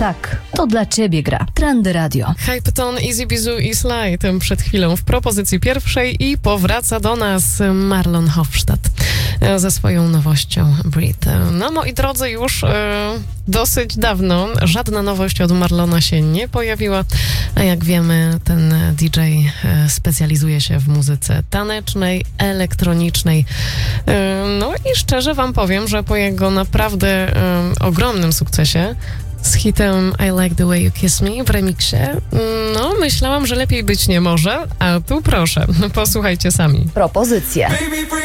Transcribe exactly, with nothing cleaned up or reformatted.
Tak, to dla ciebie gra Trendy Radio. Hypton, Easy Bizu i Sly, tym przed chwilą w propozycji pierwszej i powraca do nas Marlon Hofstadt ze swoją nowością Breathe. No moi drodzy, już e, dosyć dawno żadna nowość od Marlona się nie pojawiła, a jak wiemy, ten D J e, specjalizuje się w muzyce tanecznej, elektronicznej. E, no i szczerze wam powiem, że po jego naprawdę e, ogromnym sukcesie z hitem I Like The Way You Kiss Me w remiksie, no myślałam, że lepiej być nie może, a tu proszę, posłuchajcie sami. Propozycja.